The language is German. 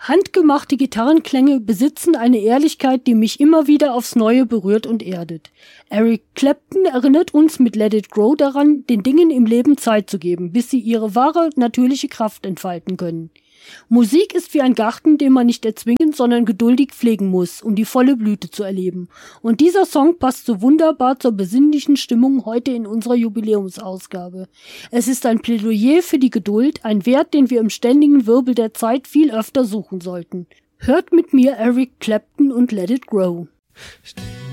Handgemachte Gitarrenklänge besitzen eine Ehrlichkeit, die mich immer wieder aufs Neue berührt und erdet. Eric Clapton erinnert uns mit Let It Grow daran, den Dingen im Leben Zeit zu geben, bis sie ihre wahre, natürliche Kraft entfalten können. Musik ist wie ein Garten, den man nicht erzwingen, sondern geduldig pflegen muss, um die volle Blüte zu erleben. Und dieser Song passt so wunderbar zur besinnlichen Stimmung heute in unserer Jubiläumsausgabe. Es ist ein Plädoyer für die Geduld, ein Wert, den wir im ständigen Wirbel der Zeit viel öfter suchen sollten. Hört mit mir Eric Clapton und Let It Grow.